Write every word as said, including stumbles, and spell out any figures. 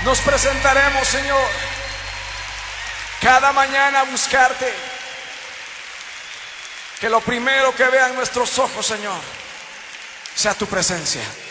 Nos presentaremos, Señor, cada mañana a buscarte. Que lo primero que vean nuestros ojos, Señor, sea tu presencia.